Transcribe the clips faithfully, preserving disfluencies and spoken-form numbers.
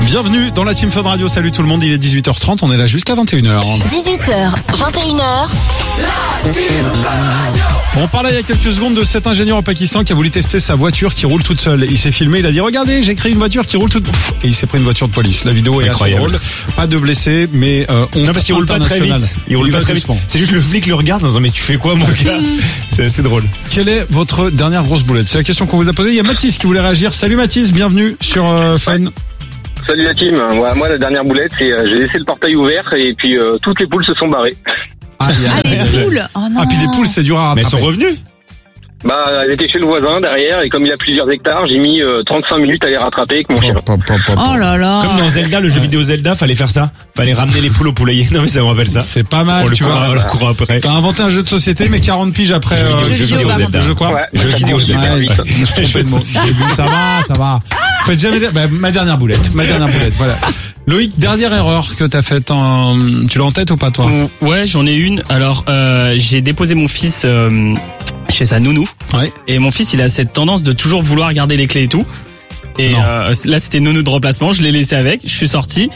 Bienvenue dans la Team Fun Radio. Salut tout le monde, il est dix-huit heures trente, on est là jusqu'à vingt et une heures. dix-huit heures, vingt et une heures. La Team Fun Radio. On parlait il y a quelques secondes de cet ingénieur au Pakistan qui a voulu tester sa voiture qui roule toute seule. Il s'est filmé, il a dit regardez, j'ai créé une voiture qui roule toute... Pff, et il s'est pris une voiture de police. La vidéo est incroyable. Assez drôle. Pas de blessés, mais euh, on non parce qu'il roule pas très vite. Il roule pas très vite. C'est juste le flic le regarde en disant mais tu fais quoi mon gars? C'est assez drôle. Quelle est votre dernière grosse boulette? C'est la question qu'on vous a posée. Il y a Mathis qui voulait réagir. Salut Mathis, bienvenue sur euh, Fun. Salut la team. Ouais, moi la dernière boulette c'est euh, j'ai laissé le portail ouvert et puis euh, toutes les poules se sont barrées. Ah, y a... ah les poules. Oh non. Ah puis les poules c'est dur à rattraper. Mais elles sont revenues. Bah, elle était chez le voisin derrière et comme il a plusieurs hectares, j'ai mis euh, trente-cinq minutes à les rattraper avec mon chien. Oh là là. Comme dans Zelda, le jeu vidéo Zelda, fallait faire ça. Fallait ramener les poules au poulailler. Non mais ça me rappelle ça. C'est pas mal. On le tu court, vois. on le court après. T'as inventé un jeu de société mais quarante piges après. Jeu vidéo, euh, jeu vidéo Zelda. Je crois. Ouais, Jeu vidéo Zelda. Ouais, je me suis trompé de mot. Ça va, ça va. Faites jamais. Bah, ma dernière boulette. Ma dernière boulette. Voilà. Loïc, dernière erreur que t'as faite en... Tu l'as en tête ou pas, toi? Ouais, j'en ai une. Alors, euh, j'ai déposé mon fils euh, chez sa nounou. Ouais. Et mon fils, il a cette tendance de toujours vouloir garder les clés et tout. Et euh, là, c'était nounou de remplacement. Je l'ai laissé avec. Je suis sorti.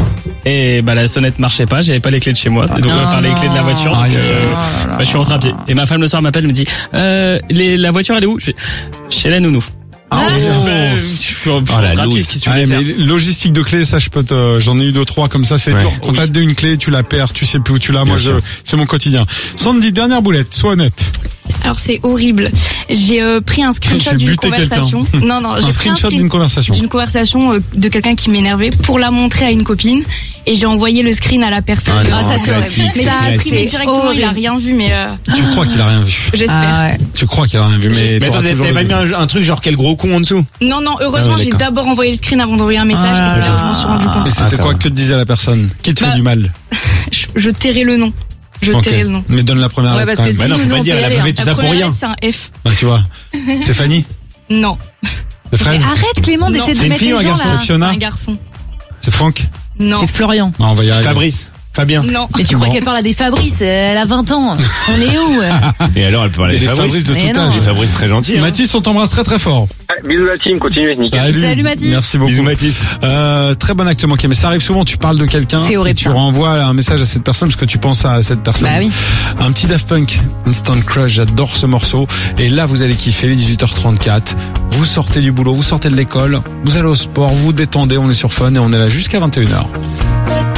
Et bah la sonnette marchait pas. J'avais pas les clés de chez moi. Donc, non, enfin, les clés de la voiture. Ah, Donc, euh, oh bah, je suis rentré à pied. Et ma femme le soir m'appelle, me dit euh, les, la voiture, elle est où? Je fais, chez la nounou. Ah, Euh, oh. bah, je suis, je suis Oh, la rentré à pied. loose. Qu'est-ce que tu Ouais, voulais mais faire? logistique de clés, ça je peux te, j'en ai eu deux trois comme ça, c'est Ouais. dur. Quand t'as une clé, tu la perds, tu sais plus où tu l'as. Moi, Bien je, sûr. c'est mon quotidien. Sandy, dernière boulette, sois honnête. Alors c'est horrible. J'ai euh, pris un screenshot J'ai d'une buté conversation. quelqu'un. Non non, Un j'ai pris screenshot un screen- d'une conversation. d'une conversation euh, de quelqu'un qui m'énervait pour la montrer à une copine et j'ai envoyé le screen à la personne. Ah non, ça c'est classique, horrible. Mais c'est ça a classique. imprimé directement, Horrible. il a rien vu mais euh, Tu crois qu'il a rien vu? j'espère. Ah ouais. Tu crois qu'il a rien vu, mais. Mais t'auras attends, toujours t'avais pas le- mis un, un truc genre quel gros con en dessous? Non non, heureusement Ah ouais, j'ai d'accord. d'abord envoyé le screen avant d'envoyer un message Ah, et c'est là où je m'en suis rendu Et compte. c'était Ah, ça quoi va. que te disait la personne? Qui te fait Bah, du mal? Je, je tairai le nom. Je Ok. tairai le nom. Mais donne la première Ouais, lettre parce quand que même. Bah non, faut dis-nous, pas nous, dire, on elle a peut y pas aller, fait hein. tout La ça pour première rien. lettre c'est un F. Bah, tu vois. C'est Fanny? Non. C'est Fred? Mais arrête Clément Non. d'essayer C'est de une mettre fille ou les un gens garçon? là. C'est Fiona? Un garçon. C'est Franck? Non. C'est Florian. Non, on va y arriver. Fabrice. Fabien. Non. Mais tu crois Bon. qu'elle parle à des Fabrice? Elle a vingt ans. On est où? Et alors elle peut parler Il y des a des Fabrice. Fabrice de Mais tout non. âge. Des Fabrice très gentil. Hein. Mathis, on t'embrasse très très fort. Ouais, bisous la team, continuez, nickel. Salut. Salut, Mathis. Merci beaucoup. Bisous Mathis. Euh, très bon acte manqué, mais ça arrive souvent, tu parles de quelqu'un C'est et horrible, tu ça. renvoies un message à cette personne parce que tu penses à cette personne. Bah oui. Un petit Daft Punk, Instant Crush, j'adore ce morceau. Et là, vous allez kiffer les dix-huit heures trente-quatre. Vous sortez du boulot, vous sortez de l'école, vous allez au sport, vous vous détendez, on est sur Fun et on est là jusqu'à vingt et une heures.